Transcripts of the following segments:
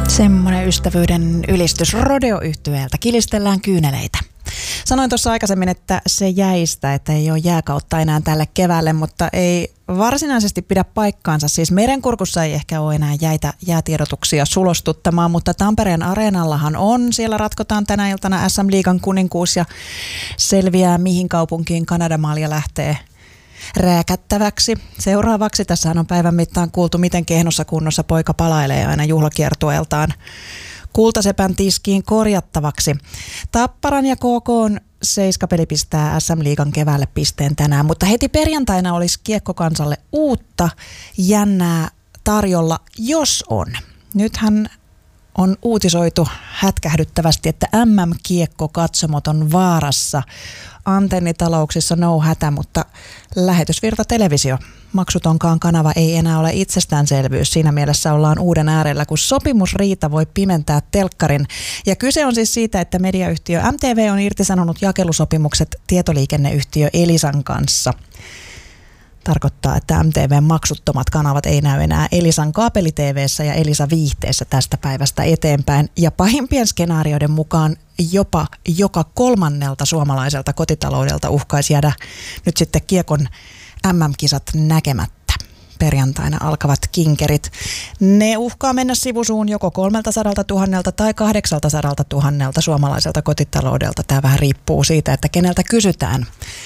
Semmoinen ystävyyden ylistys Rodeo-yhtyeeltä. Kilistellään kyyneleitä. Sanoin tuossa aikaisemmin, että se jäistä, että ei ole jääkautta enää tälle keväälle, mutta ei varsinaisesti pidä paikkaansa. Siis Merenkurkussa ei ehkä ole enää jäätiedotuksia sulostuttamaan, mutta Tampereen Areenallahan on. Siellä ratkotaan tänä iltana SM-liigan kuninkuus ja selviää, mihin kaupunkiin Kanadamaalja lähtee rääkättäväksi. Seuraavaksi tässä on päivän mittaan kuultu, miten kehnossa kunnossa poika palailee aina juhlakiertueeltaan kultasepän tiskiin korjattavaksi. Tapparan ja KK:n seiskapeli pistää SM-liigan keväälle pisteen tänään, mutta heti perjantaina olisi kiekkokansalle uutta jännää tarjolla, jos on. Nythän on uutisoitu hätkähdyttävästi, että MM-kiekkokatsomot on vaarassa. Antennitalouksissa no hätä, mutta lähetysvirta televisio, maksutonkaan kanava ei enää ole itsestäänselvyys. Siinä mielessä ollaan uuden äärellä, kun sopimusriita voi pimentää telkkarin. Ja kyse on siis siitä, että mediayhtiö MTV on irtisanonut jakelusopimukset tietoliikenneyhtiö Elisan kanssa. Tarkoittaa, että MTVn maksuttomat kanavat ei näy enää Elisan kaapeli-TV:ssä ja Elisa Viihteessä tästä päivästä eteenpäin. Ja pahimpien skenaarioiden mukaan jopa joka kolmannelta suomalaiselta kotitaloudelta uhkaisi jäädä nyt sitten kiekon MM-kisat näkemättä. Perjantaina alkavat kinkerit. Ne uhkaa mennä sivusuun joko 300 000 tai 800 000 suomalaiselta kotitaloudelta. Tämä vähän riippuu siitä, että keneltä kysytään.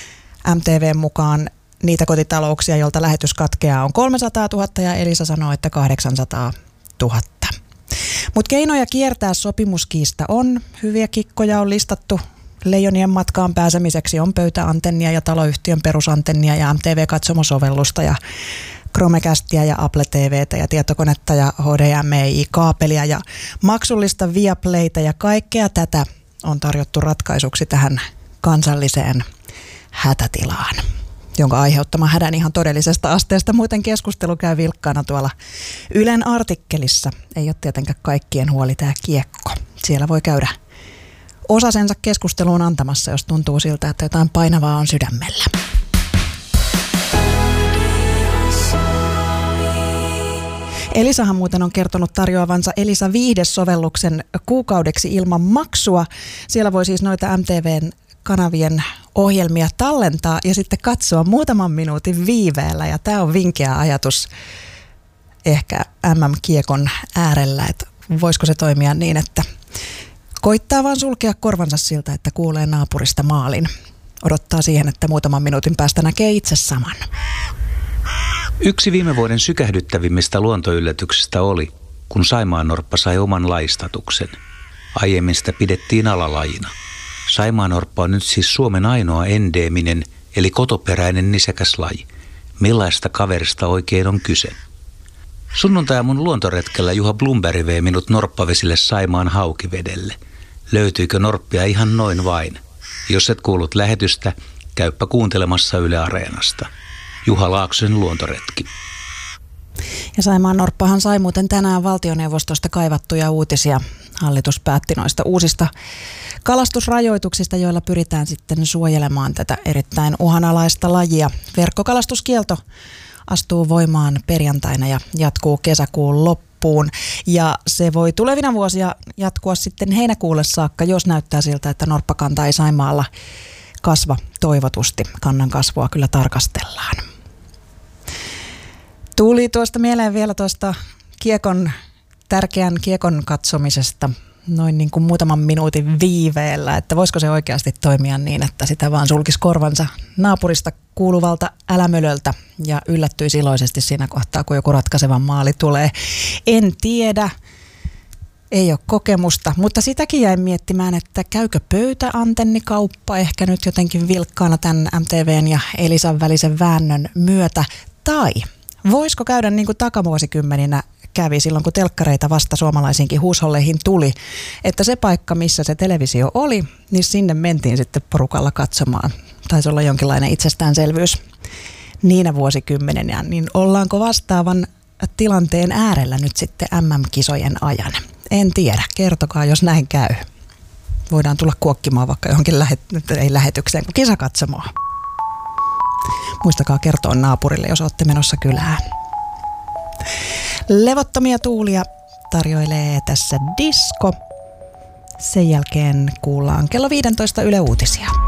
MTVn mukaan niitä kotitalouksia, joilta lähetys katkeaa, on 300 000 ja Elisa sanoo, että 800 000. Mutta keinoja kiertää sopimuskiista on. Hyviä kikkoja on listattu. Leijonien matkaan pääsemiseksi on pöytäantennia ja taloyhtiön perusantennia ja MTV-katsomosovellusta ja Chromecastia ja Apple TVtä ja tietokonetta ja HDMI-kaapelia ja maksullista Viaplayta ja kaikkea tätä on tarjottu ratkaisuksi tähän kansalliseen hätätilaan, jonka aiheuttama hädän ihan todellisesta asteesta muuten keskustelu käy vilkkaana tuolla Ylen artikkelissa. Ei ole tietenkään kaikkien huoli tämä kiekko. Siellä voi käydä osasensa keskusteluun antamassa, jos tuntuu siltä, että jotain painavaa on sydämellä. Elisahan muuten on kertonut tarjoavansa Elisa Viihde-sovelluksen kuukaudeksi ilman maksua. Siellä voi siis noita MTVn kanavien ohjelmia tallentaa ja sitten katsoa muutaman minuutin viiveellä. Ja tämä on vinkeä ajatus ehkä MM-kiekon äärellä, että voisiko se toimia niin, että koittaa vaan sulkea korvansa siltä, että kuulee naapurista maalin. Odottaa siihen, että muutaman minuutin päästä näkee itse saman. Yksi viime vuoden sykähdyttävimmistä luontoyllätyksistä oli, kun saimaannorppa sai oman laistatuksen. Aiemmin sitä pidettiin alalajina. Saimaannorppa on nyt siis Suomen ainoa endeeminen, eli kotoperäinen nisäkäs laji. Millaista kaverista oikein on kyse? Sunnuntai-aamun luontoretkellä Juha Blomberg vei minut norppavesille Saimaan Haukivedelle. Löytyykö norppia ihan noin vain? Jos et kuullut lähetystä, käyppä kuuntelemassa Yle Areenasta. Juha Laaksosen luontoretki. Ja Saimaannorppahan sai muuten tänään valtioneuvostosta kaivattuja uutisia. Hallitus päätti noista uusista kalastusrajoituksista, joilla pyritään sitten suojelemaan tätä erittäin uhanalaista lajia. Verkkokalastuskielto astuu voimaan perjantaina ja jatkuu kesäkuun loppuun. Ja se voi tulevina vuosia jatkua sitten heinäkuulle saakka, jos näyttää siltä, että norppakanta ei Saimaalla kasva toivotusti. Kannan kasvua kyllä tarkastellaan. Tuli tuosta mieleen vielä tuosta tärkeän kiekon katsomisesta noin niin kuin muutaman minuutin viiveellä, että voisiko se oikeasti toimia niin, että sitä vaan sulkisi korvansa naapurista kuuluvalta älämölöltä ja yllättyisi iloisesti siinä kohtaa, kun joku ratkaisevan maali tulee. En tiedä, ei ole kokemusta, mutta sitäkin jäin miettimään, että käykö pöytäantennikauppa ehkä nyt jotenkin vilkkaana tämän MTVn ja Elisan välisen väännön myötä, tai voisiko käydä niin kuin takavuosikymmeninä kävi silloin, kun telkkareita vasta suomalaisiinkin huusholleihin tuli, että se paikka, missä se televisio oli, niin sinne mentiin sitten porukalla katsomaan. Taisi olla jonkinlainen itsestäänselvyys niinä vuosikymmeninä, niin ollaanko vastaavan tilanteen äärellä nyt sitten MM-kisojen ajan? En tiedä, kertokaa jos näin käy. Voidaan tulla kuokkimaan vaikka johonkin lähetykseen kuin kisakatsomoa. Muistakaa kertoa naapurille, jos olette menossa kylään. Levottomia tuulia tarjoilee tässä Disko. Sen jälkeen kuullaan kello 15 Yle Uutisia.